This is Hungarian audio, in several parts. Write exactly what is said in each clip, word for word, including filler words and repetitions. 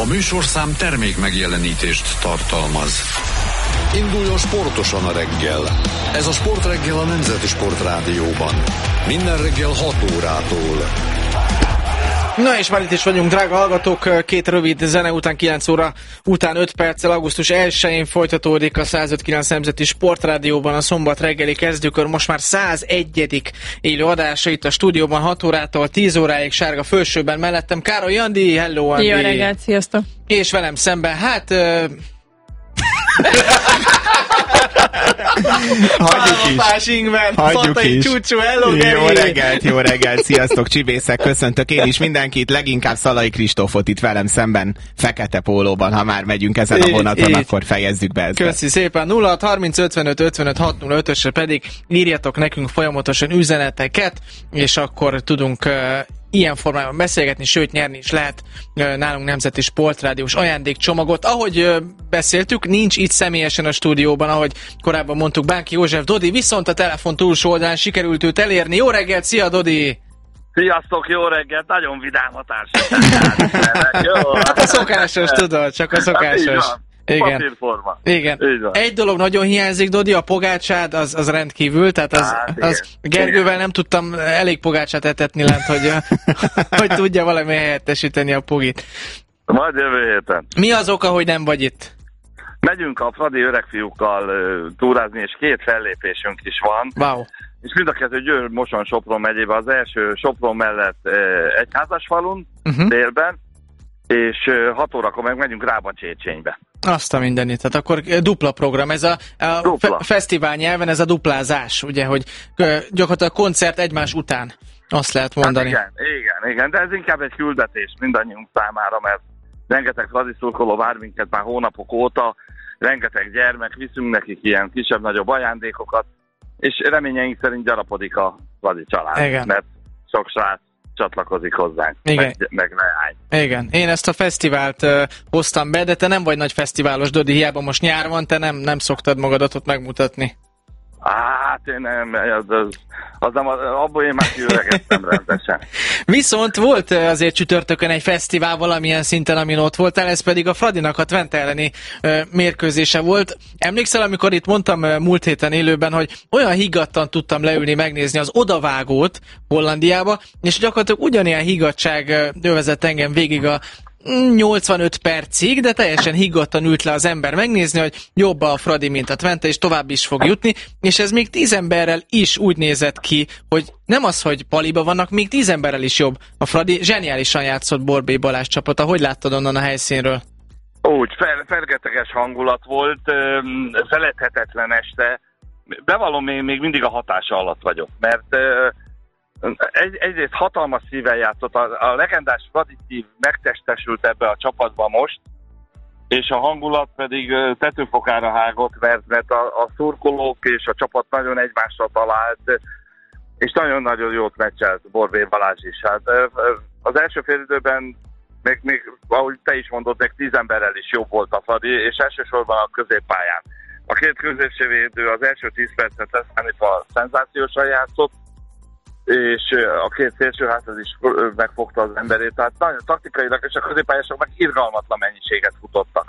A műsorszám termék megjelenítést tartalmaz. Induljon sportosan a reggel. Ez a Sportreggel a Nemzeti Sportrádióban. Minden reggel hat órától. Na és már itt is vagyunk, drága hallgatók, két rövid zene után, kilenc óra után öt perccel, augusztus elsején folytatódik a száz öt kilenc Nemzeti Sportrádióban a szombat reggeli kezdőkör, most már százegyedik élő adása itt a stúdióban, hat órától tíz óráig, Sárga Fölsőben mellettem Károly Andi, hello Andi! Jó reggelt, sziasztok! És velem szemben, hát... Uh... Hagyjuk is. Ingben, Hagyjuk is. Csúcsú, hello, jó reggelt, jó reggelt, sziasztok, csibészek, köszöntök én is mindenkit, leginkább Szalai Kristófot itt velem szemben, fekete pólóban, ha már megyünk ezen a vonaton, így, akkor fejezzük be ezt. Köszi szépen, nulla hat harminc ötvenöt ötvenöt hat nulla ötösre pedig írjatok nekünk folyamatosan üzeneteket, és akkor tudunk uh, ilyen formában beszélgetni, sőt nyerni is lehet uh, nálunk Nemzeti Sportrádiós ajándékcsomagot. Ahogy uh, beszéltük, nincs itt személyesen a stúdióban, ahogy korábban mondtuk, Bánki József Dodi, viszont a telefon túlsó oldalán sikerült őt elérni. Jó reggelt, szia Dodi! Sziasztok, jó reggelt, nagyon vidám a társaság. Hát a szokásos, tudod, csak a szokásos. Hát igen. Papírforma. Igen. Egy dolog nagyon hiányzik, Dodi, a pogácsád, az, az rendkívül, tehát az, hát, az Gergővel igen. Nem tudtam elég pogácsát etetni lent, hogy, hogy tudja valami helyettesíteni a pogit. Majd jövő héten. Mi az oka, hogy nem vagy itt? Megyünk a Fradi öregfiúkkal uh, túrázni, és két fellépésünk is van. Wow. És mind a kettő Győr, Moson, Sopron megyében. Az első Sopron mellett uh, Egyházasfalun, uh-huh. délben, és uh, hat órakor meg megyünk Rába Csécsénybe. Azt a mindenit. Tehát akkor dupla program. Ez a, a dupla. Fe- fesztivál nyelven ez a duplázás, ugye, hogy gyakorlatilag koncert egymás után. Azt lehet mondani. Hát igen, igen, igen, de ez inkább egy küldetés mindannyiunk számára, mert rengeteg Fradi szurkoló vár minket már hónapok óta, rengeteg gyermek, viszünk nekik ilyen kisebb-nagyobb ajándékokat, és reményeink szerint gyarapodik a Fradi család, igen. Mert sok srác csatlakozik hozzánk, igen. meg, meg leány. Igen, én ezt a fesztivált uh, hoztam be, de te nem vagy nagy fesztiválos, Dodi, hiába most nyár van, te nem, nem szoktad magadat ott megmutatni. Hát én nem, az, az, az nem, abból én már kiöregettem rendesen. Viszont volt azért csütörtökön egy fesztivál valamilyen szinten, amin ott voltál, ez pedig a Fradinak a Twente elleni uh, mérkőzése volt. Emlékszel, amikor itt mondtam uh, múlt héten élőben, hogy olyan higgadtan tudtam leülni megnézni az odavágót Hollandiába, és gyakorlatilag ugyanilyen higgadtság uh, övezett engem végig a nyolcvanöt percig, de teljesen higgadtan ült le az ember megnézni, hogy jobb a Fradi, mint a Twente, és tovább is fog jutni, és ez még tíz emberrel is úgy nézett ki, hogy nem az, hogy paliba vannak, még tíz emberrel is jobb. A Fradi zseniálisan játszott Borbély Balázs csapata. Hogy láttad onnan a helyszínről? Úgy, fer- fergeteges hangulat volt, feledhetetlen este. Bevallom, még, még mindig a hatása alatt vagyok, mert Egy, egyrészt hatalmas szívvel játszott, a, a legendás Fradi szív megtestesült ebbe a csapatba most, és a hangulat pedig tetőfokára hágott, mert, mert a, a szurkolók és a csapat nagyon egymásra talált, és nagyon-nagyon jót meccselt Borbély Balázs is. Hát az első fél időben, még, még, ahogy te is mondod, még tíz emberrel is jobb volt a Fradi, és elsősorban a középpályán. A két középsővédő az első tíz percet leszámítva szenzációsan játszott, és a két szélsőházhoz is megfogta az emberét, tehát nagyon taktikailag, és a középpályások meg irgalmatlan mennyiséget futottak.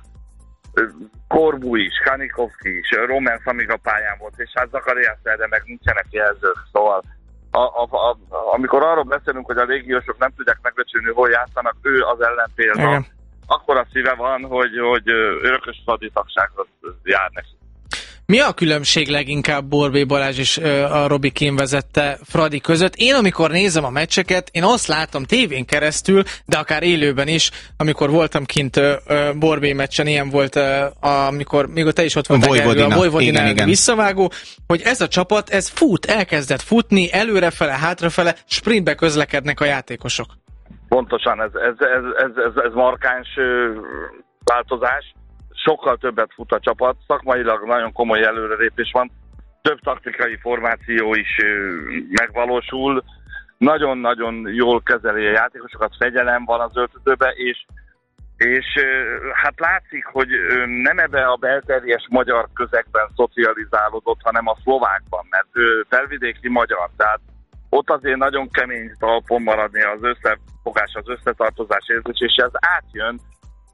Korbú is, Kanikovszki is, Roman Szamiga pályán volt, és hát Zakariás erre meg nincsenek jelzők, szóval a, a, a, amikor arról beszélünk, hogy a légiósok nem tudják megbecsülni, hol játszanak, ő az ellenpélda. Akkor a szíve van, hogy, hogy örökös Fradi tagsághoz jár neki. Mi a különbség leginkább Borbély Balázs és a Robi Kén vezette Fradi között? Én amikor nézem a meccseket, én azt látom tévén keresztül, de akár élőben is, amikor voltam kint Borbély meccsen, ilyen volt, amikor még te is ott voltál, a Vojvodina visszavágó, hogy ez a csapat, ez fut, elkezdett futni, előrefele, hátrafele, sprintbe közlekednek a játékosok. Pontosan, ez, ez, ez, ez, ez, ez markáns változás. Sokkal többet fut a csapat, szakmailag nagyon komoly előrelépés van, több taktikai formáció is megvalósul, nagyon-nagyon jól kezeli a játékosokat, fegyelem van az öltözőben, és, és hát látszik, hogy nem ebbe a belterjes magyar közegben szocializálódott, hanem a szlovákban, mert ő felvidéki magyar, tehát ott azért nagyon kemény talpon maradni az összefogás, az összetartozás érzés, és ez átjön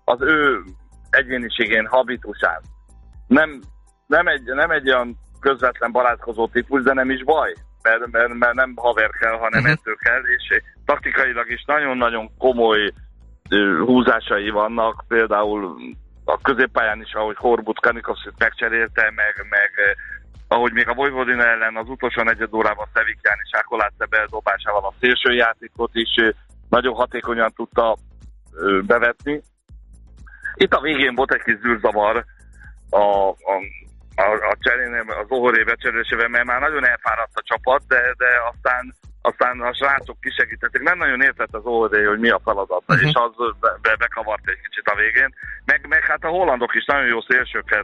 az ő egyéniségén, habitusán. Nem, nem, egy, nem egy olyan közvetlen barátkozó típus, de nem is baj, mert, mert, mert nem haver kell, hanem uh-huh. edző kell, és taktikailag is nagyon-nagyon komoly uh, húzásai vannak, például a középpályán is, ahogy Horbut Kanikovszkit megcserélte, meg, meg ahogy még a Vojvodina ellen az utolsó negyed órában Szevikján és Ákoláce beldobásával a szélsőjátékot is nagyon hatékonyan tudta bevetni. Itt a végén volt egy kis zűrzavar a, a, a, a cserénél, az Zohoré becserélésével, mert már nagyon elfáradt a csapat, de, de aztán, aztán a srácok kisegítették. Nem nagyon értett az Zohoré, hogy mi a feladata, uh-huh. és az be, bekavart egy kicsit a végén. Meg, meg hát a hollandok is nagyon jó szélsőket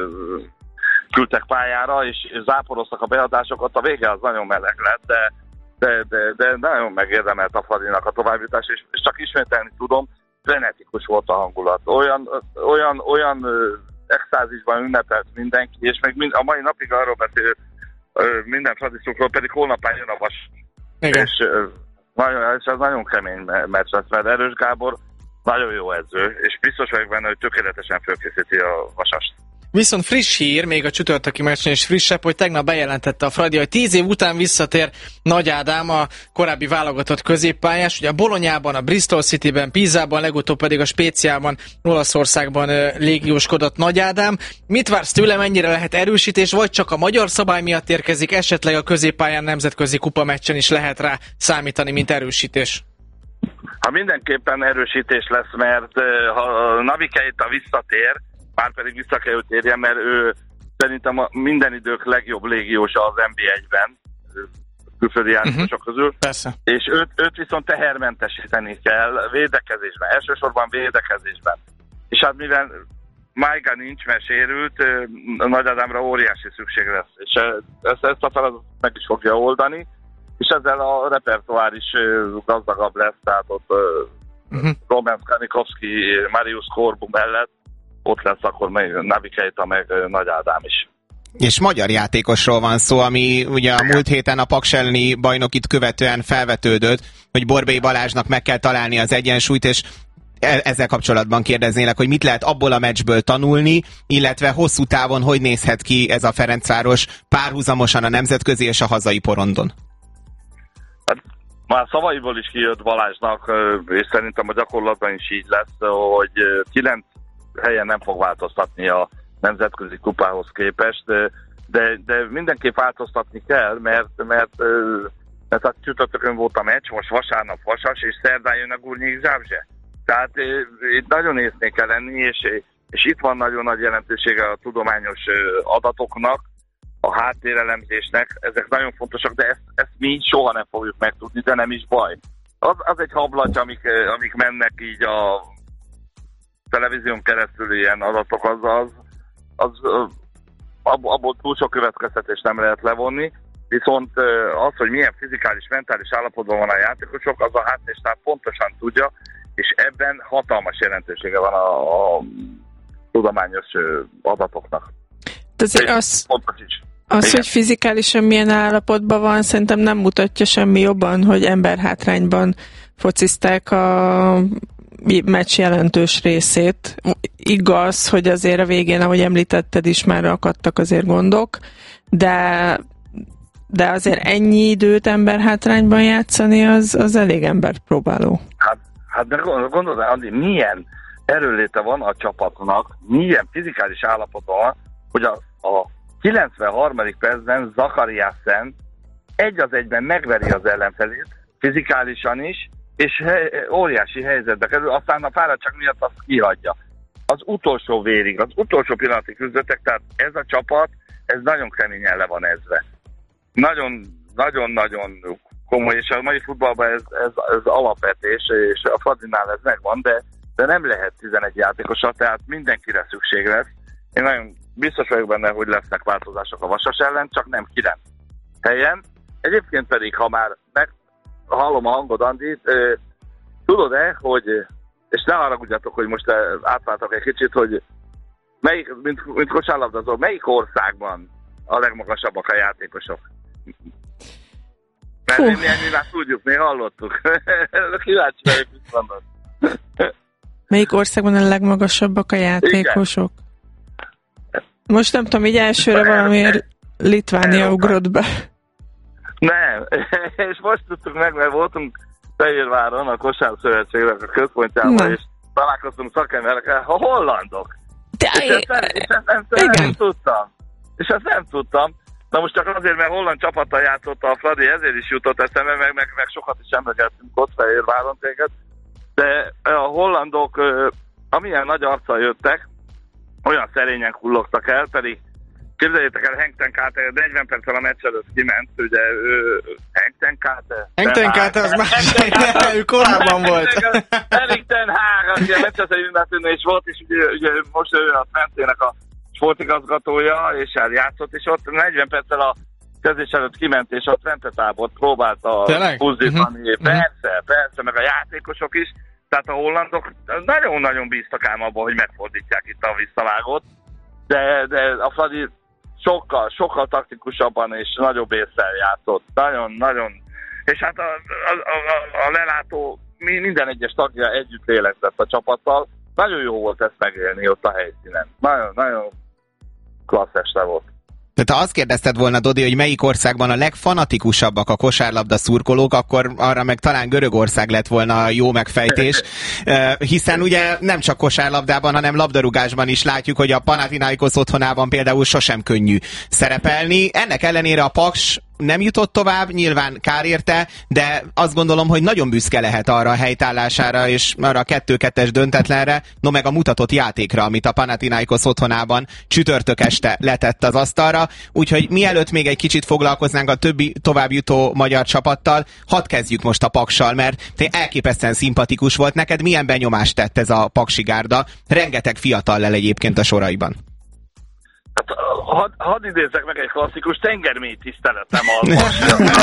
küldtek pályára, és záporoztak a beadásokat, a vége az nagyon meleg lett, de, de, de, de nagyon megérdemelt a Fradinak a továbbjutás, és, és csak ismételni tudom, frenetikus volt a hangulat. Olyan, olyan, olyan extázisban ünnepelt mindenki, és még mind, a mai napig arról beszél minden fradiszokról, pedig holnap jön a Vas. Igen. És, nagyon, és ez nagyon kemény meccs lesz, mert Erős Gábor nagyon jó edző, és biztos vagyok benne, hogy tökéletesen fölkészíti a Vasast. Viszont friss hír, még a csütörtöki meccsen is frissebb, hogy tegnap bejelentette a Fradi, hogy tíz év után visszatér Nagy Ádám, a korábbi válogatott középpályás. Ugye a Bolonyában, a Bristol Cityben, Pisában, legutóbb pedig a Spéciában, Olaszországban légióskodott Nagy Ádám. Mit vársz tőle, mennyire lehet erősítés, vagy csak a magyar szabály miatt érkezik, esetleg a középpályán nemzetközi kupameccsen is lehet rá számítani, mint erősítés? Ha mindenképpen erősítés lesz, mert ha Navi Keita visszatér, már pedig vissza kell, hogy térjen, mert ő szerintem a minden idők legjobb légiósa az en bé egyben, külföldi játékosok uh-huh. közül. Persze. És őt, őt viszont tehermentesíteni kell védekezésben, elsősorban védekezésben. És hát mivel Májga nincs, mert sérült, Nagy Ádámra óriási szükség lesz. És ezt, ezt a feladatot meg is fogja oldani, és ezzel a repertoár is gazdagabb lesz, tehát ott uh-huh. Roman Kanikovszki, Marius Korbu mellett ott lesz akkor meg Navi Keita, meg Nagy Ádám is. És magyar játékosról van szó, ami ugye a múlt héten a Paks elleni bajnokit követően felvetődött, hogy Borbély Balázsnak meg kell találni az egyensúlyt, és ezzel kapcsolatban kérdeznélek, hogy mit lehet abból a meccsből tanulni, illetve hosszú távon hogy nézhet ki ez a Ferencváros párhuzamosan a nemzetközi és a hazai porondon? Hát, már szavaiból is kijött Balázsnak, és szerintem a gyakorlatban is így lesz, hogy kilenc helyen nem fog változtatni a nemzetközi kupához képest, de, de mindenképp változtatni kell, mert, mert, mert a csütörtökön volt a meccs, most vasárnap Vasas, és szerdán jön a Gurnyik Zabrze. Tehát itt nagyon észnél kell lenni, és, és itt van nagyon nagy jelentősége a tudományos adatoknak, a háttérelemzésnek, ezek nagyon fontosak, de ezt, ezt mi soha nem fogjuk megtudni, de nem is baj. Az, az egy hablaty, amik, amik mennek így a televízión keresztül ilyen adatok, az, az, az abból túl sok következtetést nem lehet levonni, viszont az, hogy milyen fizikális, mentális állapotban van a játékosok, az a háttérstáb pontosan tudja, és ebben hatalmas jelentősége van a, a tudományos adatoknak. Azért az, az hogy fizikálisan milyen állapotban van, szerintem nem mutatja semmi jobban, hogy emberhátrányban focizták a meccs jelentős részét. Igaz, hogy azért a végén, ahogy említetted is, már akadtak azért gondok, de, de azért ennyi időt emberhátrányban játszani, az, az elég emberpróbáló. Hát, hát de gondolod, Andi, milyen erőléte van a csapatnak, milyen fizikális állapotban van, hogy a, a kilencvenharmadik percben Zakariasen egy az egyben megveri az ellenfelét, fizikálisan is, és he- óriási helyzetbe kerül, aztán a fáradtság miatt azt kihagyja. Az utolsó vérig, az utolsó pillanatig küzdöttek, tehát ez a csapat, ez nagyon keményen le van ezve. Nagyon, nagyon-nagyon komoly, és a mai futballban ez, ez, ez alapvetés, és a Fradinál ez megvan, de, de nem lehet tizenegy játékosra, tehát mindenkire szükség lesz. Én nagyon biztos vagyok benne, hogy lesznek változások a Vasas ellen, csak nem kilenc helyen. Egyébként pedig, ha már meg hallom a hangod, Andit, euh, tudod-e, hogy, és ne haragudjatok, hogy most átváltok egy kicsit, hogy melyik, mint, mint kosárlabdázó, melyik országban a legmagasabbak a játékosok? Mert mi, mi már tudjuk, mi hallottuk. Kíváncsi vagyok, mit mondod. Melyik országban a legmagasabbak a játékosok? Igen. Most nem tudom, így elsőre valamiért Litvánia ugrott be. Nem, és most tudtuk meg, mert voltunk Fehérváron, a Kosárszövetségnek a központjában, és találkoztunk szakemberekkel, a hollandok. De és ezt nem, és ezt nem, nem, nem tudtam. És ezt nem tudtam. Na most csak azért, mert holland csapattal játszott a Fradi, ezért is jutott eszembe, meg, meg, meg sokat is emlegettünk ott Fehérváron téged. De a hollandok, amilyen nagy arccal jöttek, olyan szerényen kullogtak el, pedig képzeljétek el, Henk ten Kate negyven perccel a meccs előtt kiment, ugye ő, Henk ten Kate. Henk ten Kate az már, ő korábban volt. Erik ten Hag, aki a Manchester United és volt, és ugye, ugye most ő a Twentének a sportigazgatója, és eljátszott, és ott negyven perccel a kezdés előtt kiment, és a Twente tábort próbálta buzdítani. Uh-huh. Persze, persze, meg a játékosok is. Tehát a hollandok nagyon-nagyon bíztak ám abban, hogy megfordítják itt a visszavágót, de, de a Fradi sokkal, sokkal taktikusabban és nagyobb ésszel játszott. Nagyon-nagyon. És hát a, a, a, a lelátó minden egyes tagja együtt lélegzett a csapattal. Nagyon jó volt ezt megélni ott a helyszínen. Nagyon, nagyon klassz este volt. Tehát ha azt kérdezted volna, Dodi, hogy melyik országban a legfanatikusabbak a kosárlabda szurkolók, akkor arra meg talán Görögország lett volna jó megfejtés, hiszen ugye nem csak kosárlabdában, hanem labdarúgásban is látjuk, hogy a Panathinaikos otthonában például sosem könnyű szerepelni. Ennek ellenére a Paks nem jutott tovább, nyilván kár érte, de azt gondolom, hogy nagyon büszke lehet arra a helytállására, és arra a kettő-kettes döntetlenre, no meg a mutatott játékra, amit a Panathinaikos otthonában csütörtök este letett az asztalra. Úgyhogy mielőtt még egy kicsit foglalkoznánk a többi továbbjutó magyar csapattal, hadd kezdjük most a Paksal, mert te elképesztően szimpatikus volt. Neked milyen benyomást tett ez a paksi gárda? Rengeteg fiatallal egyébként a soraiban. Hát, had, hadd idézzek meg egy klasszikus, tengermély tiszteletem almas.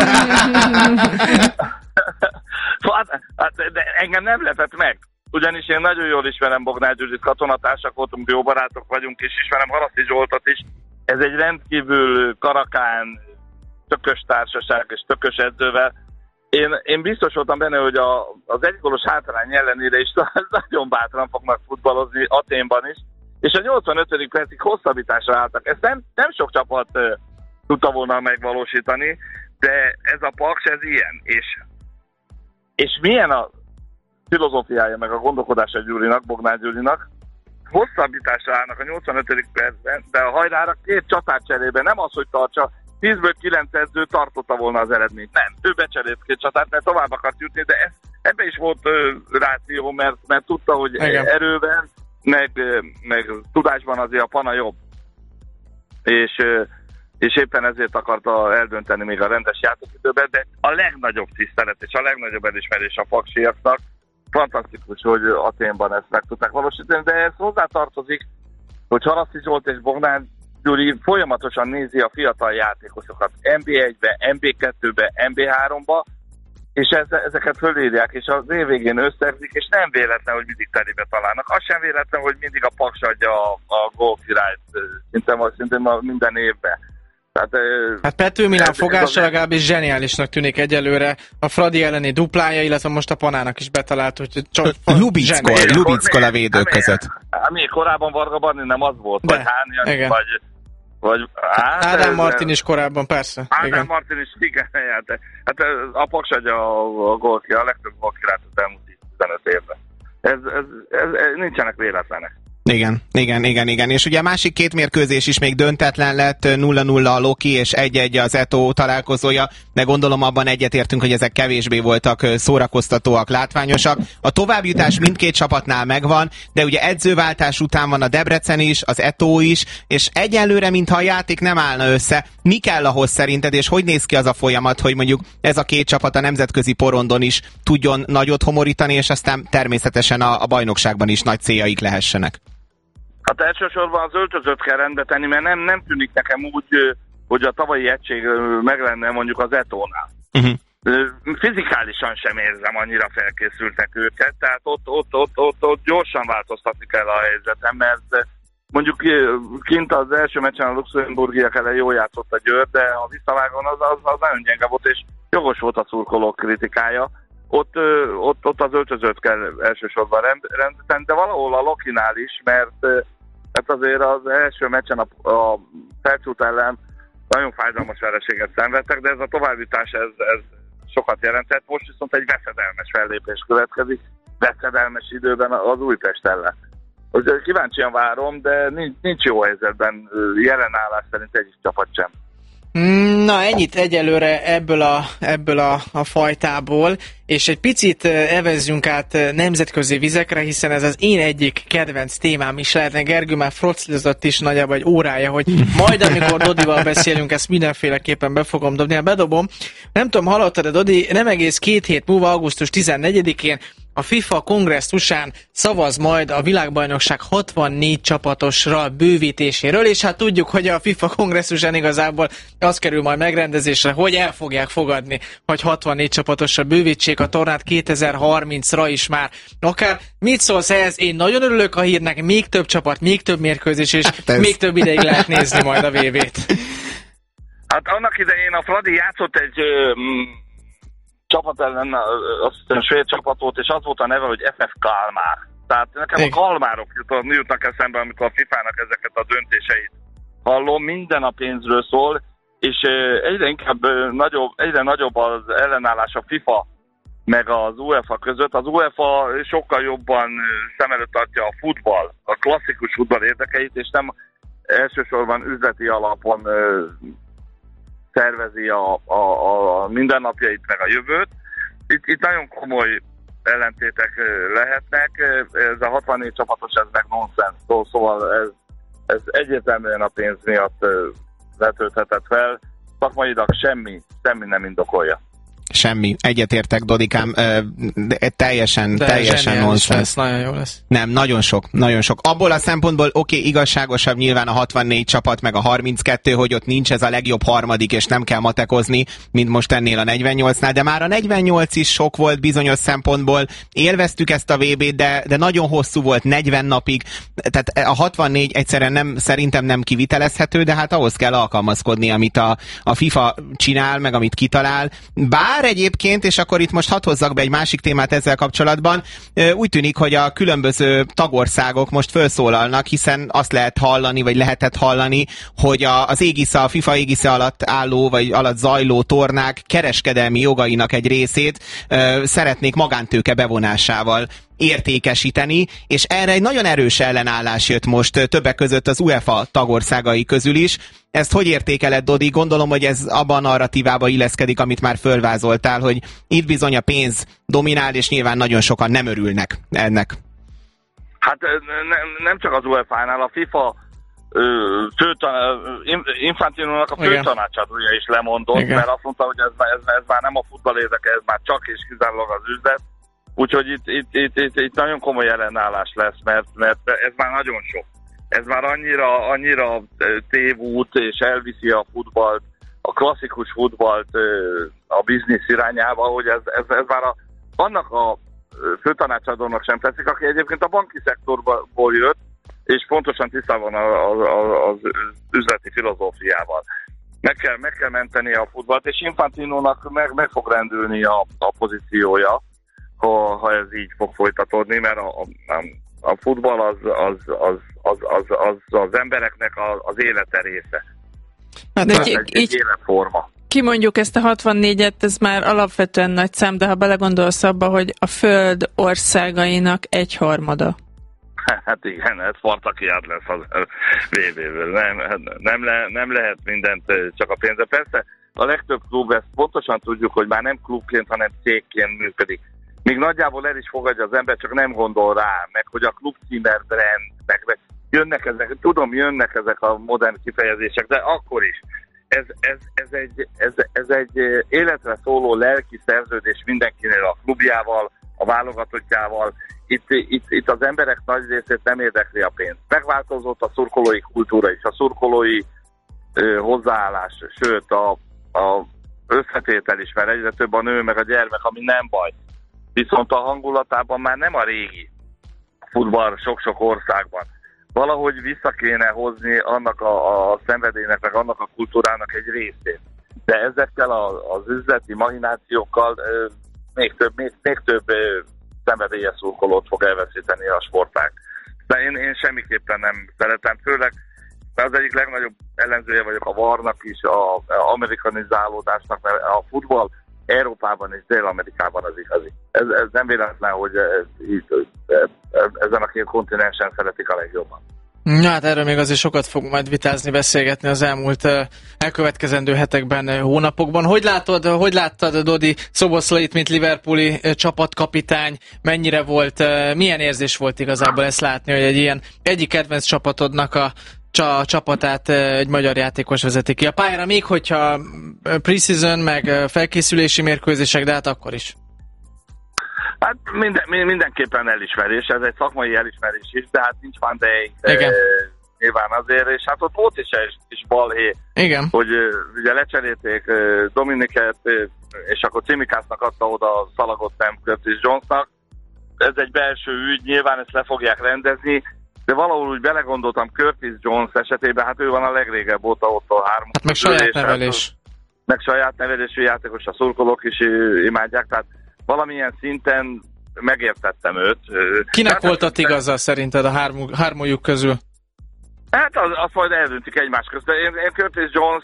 hát, de engem nem lepett meg, ugyanis én nagyon jól ismerem Bognár Gyurgyit, katonatársak voltunk, jó barátok vagyunk, és ismerem Haraszti Zsoltot is. Ez egy rendkívül karakán, tökös társaság és tökös edzővel. Én, én biztos voltam benne, hogy a, az egygólos hátrány ellenére is nagyon bátran fognak futballozni Athénban is, és a nyolcvanötödik percig hosszabbításra álltak. Ezt nem, nem sok csapat uh, tudta volna megvalósítani, de ez a Paks, ez ilyen. És, és milyen a filozófiája, meg a gondolkodása Gyurinak, Bognár Gyurinak, hosszabbításra állnak a nyolcvanötödik percben, de a hajrára két csatár cserében nem az, hogy tartsa, tízből kilenc edző tartotta volna az eredményt. Nem, ő becserélt két csatárt, mert tovább akart jutni, de ez, ebben is volt uh, ráció, mert, mert tudta, hogy igen, erőben, meg, meg tudásban azért a Pana jobb. És, és éppen ezért akarta eldönteni még a rendes játékidőben, de a legnagyobb tisztelet és a legnagyobb elismerés a paksiaknak. Fantasztikus, hogy Athénban ezt meg tudták valósítani, de ez hozzátartozik, hogy Haraszti Zsolt és Bognár Gyuri folyamatosan nézi a fiatal játékosokat en bé egybe, en bé kettőbe, en bé háromba, és ezeket fölírják, és az év végén összegzik, és nem véletlen, hogy mindig telibe találnak. Az sem véletlen, hogy mindig a Paks adja a, a gólkirályt szinte, szinte minden évben. Tehát, hát Pető Milán fogása legalábbis zseniálisnak tűnik egyelőre. A Fradi elleni duplája, illetve most a Panának is betalált, hogy csak Lubickol, Lubickol a védők között. Még korábban Varga Barni nem az volt, de, vagy Hányi, vagy... Vagy, hát, Ádám Martin is korábban, persze. Ádám igen. Martin is, igen. Hát, hát a Paks adja a, a gólki, a legtöbb gólkirát az elmúlt tizenöt évben. Ez, ez, ez, ez nincsenek véletlenek. Igen, igen, igen, igen. És ugye a másik két mérkőzés is még döntetlen lett, nulla nulla a Loki és egy egy az Eto találkozója, de gondolom abban egyetértünk, hogy ezek kevésbé voltak szórakoztatóak, látványosak. A továbbjutás mindkét csapatnál megvan, de ugye edzőváltás után van a Debrecen is, az Eto is, és egyelőre, mintha a játék nem állna össze. Mi kell ahhoz szerinted, és hogy néz ki az a folyamat, hogy mondjuk ez a két csapat a nemzetközi porondon is tudjon nagyot homorítani, és aztán természetesen a, a bajnokságban is nagy céljaik lehessenek? Hát elsősorban az öltözőt kell rendbe tenni, mert nem, nem tűnik nekem úgy, hogy a tavalyi egység meg lenne mondjuk az Etónál. Uh-huh. Fizikálisan sem érzem, annyira felkészültek őket, tehát ott, ott, ott, ott, ott gyorsan változtatni kell a helyzetem, mert mondjuk kint az első meccsen a luxemburgiak ellen jól játszott a Győr, de a visszavágon az, az, az nagyon gyenge volt, és jogos volt a szurkolók kritikája. ott, ott, ott az öltözőt kell elsősorban rendben, de valahol a Lokinál is, mert hát azért az első meccsen a, a Felcsút ellen nagyon fájdalmas vereséget szenvedtek, de ez a továbbjutás ez, ez sokat jelentett. Most viszont egy veszedelmes fellépés következik, veszedelmes időben az Újpest ellen. Úgyhogy kíváncsian várom, de nincs, nincs jó helyzetben jelenállás szerint egyik csapat sem. Na, ennyit egyelőre ebből a, ebből a, a fajtából, és egy picit evezzünk át nemzetközi vizekre, hiszen ez az én egyik kedvenc témám is lehetne. Gergő már froclizott is nagyjából egy órája, hogy majd amikor Dodival beszélünk, ezt mindenféleképpen be fogom dobni. Bedobom. Nem tudom, hallottad-e, Dodi, nem egész két hét múlva, augusztus tizennegyedikén a FIFA kongresszusán szavaz majd a világbajnokság hatvannégy csapatosra bővítéséről, és hát tudjuk, hogy a FIFA kongresszusán igazából az kerül majd megrendezésre, hogy el fogják fogadni, hogy hatvannégy csapatosra bővítsék a tornát kétezer-harmincra is már. Akár mit szólsz ehhez? Én nagyon örülök a hírnek, még több csapat, még több mérkőzés, és hát még több ideig lehet nézni majd a vé vét. Hát annak idején a Fradi játszott egy mm, csapat ellen, azt hiszem svéd csapatot, és az volt a neve, hogy ef ef Kalmár. Tehát nekem a Kalmárok jutnak eszembe, amikor a fifának ezeket a döntéseit hallom, minden a pénzről szól, és egyre inkább nagyobb, egyre nagyobb az ellenállás a FIFA meg az UEFA között. Az UEFA sokkal jobban szem előtt tartja a futball, a klasszikus futball érdekeit, és nem elsősorban üzleti alapon szervezi a, a, a mindennapjait, meg a jövőt. Itt, itt nagyon komoly ellentétek lehetnek. Ez a hatvannégy csapatos, ez meg nonsens. Szóval ez, ez egyértelműen a pénz miatt vetődhetett fel. Szakmailag semmi, semmi nem indokolja. Semmi. Egyetértek, Dodikám. De teljesen, De teljesen nonsens. Nagyon jó lesz. Nem, nagyon sok, nagyon sok. Abból a szempontból oké, okay, igazságosabb nyilván a hatvannégy csapat, meg a harminckettő, hogy ott nincs ez a legjobb harmadik, és nem kell matekozni, mint most ennél a negyvennyolcnál, de már a negyvennyolc is sok volt bizonyos szempontból. Élveztük ezt a vé bét, de, de nagyon hosszú volt, negyven napig. Tehát a hatvannégy egyszerűen nem, szerintem nem kivitelezhető, de hát ahhoz kell alkalmazkodni, amit a, a FIFA csinál, meg amit kitalál. Bár egyébként, és akkor itt most hadd hozzak be egy másik témát ezzel kapcsolatban, úgy tűnik, hogy a különböző tagországok most felszólalnak, hiszen azt lehet hallani, vagy lehetett hallani, hogy a, az égisze, a FIFA égisze alatt álló, vagy alatt zajló tornák kereskedelmi jogainak egy részét ö, szeretnék magántőke bevonásával értékesíteni, és erre egy nagyon erős ellenállás jött most többek között az UEFA tagországai közül is. Ezt hogy értékeled, Dodi? Gondolom, hogy ez abban a narratívába illeszkedik, amit már fölvázoltál, hogy itt bizony a pénz dominál, és nyilván nagyon sokan nem örülnek ennek. Hát nem, nem csak az UEFA-nál, a FIFA Infantinónak a főtanácsadója is lemondott, igen, mert azt mondta, hogy ez, ez, ez már nem a futball érdeke, ez már csak és kizárólag az üzlet. Úgyhogy itt, itt, itt, itt, itt nagyon komoly ellenállás lesz, mert, mert ez már nagyon sok. Ez már annyira, annyira tévút, és elviszi a futballt, a klasszikus futballt a biznisz irányába, hogy ez, ez, ez már a, annak a főtanácsadónak sem tetszik, aki egyébként a banki szektorból jött, és pontosan tisztában az üzleti filozófiával. Meg kell, meg kell menteni a futballt, és Infantinónak meg, meg fog rendülni a, a pozíciója, ha, ha ez így fog folytatódni, mert a, a, a futball az az, az, az, az, az, az embereknek az élete része. Hát ez egy, egy életforma. Kimondjuk ezt a hatvannégyet, ez már alapvetően nagy szám, de ha belegondolsz abba, hogy a föld országainak egyharmada. Hát igen, ez Spartakiád lesz az vé béből. Nem, nem, le, nem lehet mindent csak a pénzre. Persze a legtöbb klub, ezt pontosan tudjuk, hogy már nem klubként, hanem cégként működik. Még nagyjából el is fogadja az ember, csak nem gondol rá, meg hogy a klub címer brand, meg, meg jönnek ezek, tudom, jönnek ezek a modern kifejezések, de akkor is. Ez, ez, ez, egy, ez, ez egy életre szóló lelki szerződés mindenkinél, a klubjával, a válogatottjával. Itt, itt, itt az emberek nagy részét nem érdekli a pénz. Megváltozott a szurkolói kultúra is, a szurkolói ö, hozzáállás, sőt a, a összetétel is, mert egyre több a nő meg a gyermek, ami nem baj. Viszont a hangulatában már nem a régi futball sok-sok országban. Valahogy vissza kéne hozni annak a, a szenvedélynek, meg annak a kultúrának egy részét. De ezekkel a, az üzleti mahinációkkal ö, még több, még, még több szenvedélyes szurkolót fog elveszíteni a sportág. De én, én semmiképpen nem szeretem, főleg mert az egyik legnagyobb ellenzője vagyok a varnak is, a, a amerikanizálódásnak, mert a futball Európában és Dél-Amerikában az igazi. Ez, ez nem véletlen, hogy ez, így, ezen a két kontinensen szeretik a legjobban. Na, hát erről még azért sokat fogunk majd vitázni, beszélgetni az elmúlt elkövetkezendő hetekben, hónapokban. Hogy látod, hogy láttad Dodi Szoboszlait, mint liverpooli csapatkapitány? Mennyire volt, milyen érzés volt igazából ezt látni, hogy egy ilyen egyik kedvenc csapatodnak a a csapatát egy magyar játékos vezeti ki a pályára, még hogyha pre-season, meg felkészülési mérkőzések, de hát akkor is. Hát minden, mindenképpen elismerés, ez egy szakmai elismerés is, de hát nincs Van Dijk, e, nyilván azért, és hát ott volt is egy kis balhé, igen, hogy ugye lecserélték Dominiket, és akkor Cimikásznak adta oda a szalagot, nem Curtis Jonesnak. Ez egy belső ügy, nyilván ezt le fogják rendezni, de valahol úgy belegondoltam Curtis Jones esetében, hát ő van a legrégebb óta ott a három. Hát meg saját nevelés. Meg saját nevelésű játékos, a szurkolók is imádják, tehát valamilyen szinten megértettem őt. Kinek hát, volt ott igaza szerinted a hármú, hármójuk közül? Hát az, az majd eldöntik egymás között. Én, én Curtis Jones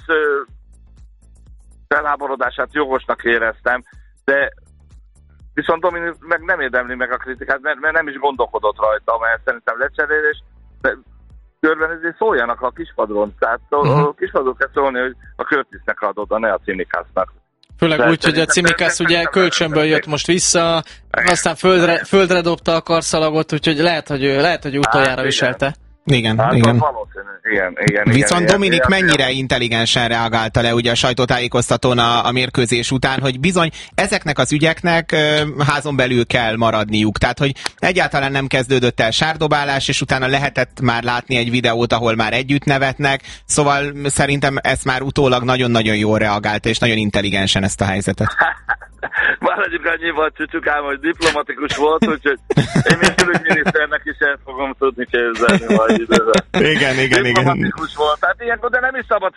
felháborodását jogosnak éreztem, de viszont Dominik meg nem érdemli meg a kritikát, mert, mert nem is gondolkodott rajta, mert szerintem lecserélés, de körbenézni szóljanak a kispadron. Tehát uh-huh. a kispadron kell szólni, hogy a Curtisnek adod, a ne a Cimikásznak. Főleg úgy, hogy a Cimikász ugye kölcsönből jött most vissza, aztán földre, földre dobta a karszalagot, úgyhogy lehet, hogy, lehet, hogy utoljára viselte. Igen, hát igen. igen, igen. Viszont igen, Dominik igen, mennyire igen. intelligensen reagálta le ugye a sajtótájékoztatón a, a mérkőzés után, hogy bizony ezeknek az ügyeknek ö, házon belül kell maradniuk. Tehát, hogy egyáltalán nem kezdődött el sárdobálás, és utána lehetett már látni egy videót, ahol már együtt nevetnek. Szóval szerintem ezt már utólag nagyon-nagyon jól reagálta, és nagyon intelligensen ezt a helyzetet. Maradjuk annyival, Csücsukám, hogy diplomatikus volt, úgyhogy én mint külügyminiszternek is el fogom tudni képzelni majd időben. Igen, igen, diplomatikus igen. volt, tehát ilyenkor, de nem is szabad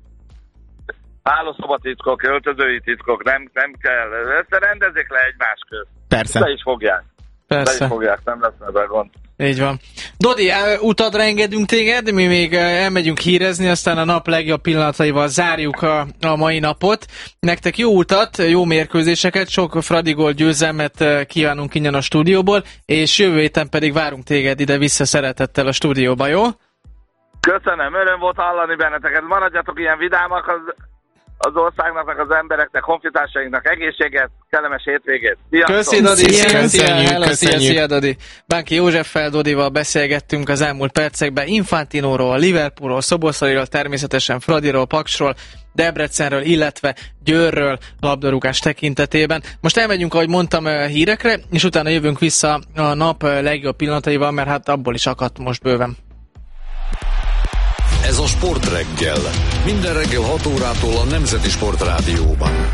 hálószobatitkok, öltözői titkok, nem, nem kell. Ezt rendezik le egymás közt. Persze. Le is fogják. Persze. Le is fogják, nem lesz meg a gond. Így van. Dodi, utadra engedünk téged, mi még elmegyünk hírezni, aztán a nap legjobb pillanataival zárjuk a, a mai napot. Nektek jó utat, jó mérkőzéseket, sok Fradi gól győzelmet kívánunk innen a stúdióból, és jövő héten pedig várunk téged ide vissza szeretettel a stúdióba, jó? Köszönöm, öröm volt hallani benneteket. Maradjatok ilyen vidámak, az, az országnak, meg az embereknek, honfitársainknak egészséget, kellemes hétvégét. Sziasztok! Köszi, Dodi! Szia, szia, köszönjük, szia, szia, szia, Dodi! Bánki Józseffel, Dodival beszélgettünk az elmúlt percekben Infantinóról, Liverpoolról, Szoboszlairól, természetesen Fradiról, Paksról, Debrecenről, illetve Győrről labdarúgás tekintetében. Most elmegyünk, ahogy mondtam, hírekre, és utána jövünk vissza a nap legjobb pillanataival, mert hát abból is akadt most bőven. Ez a Sportreggel. Minden reggel hat órától a Nemzeti Sportrádióban.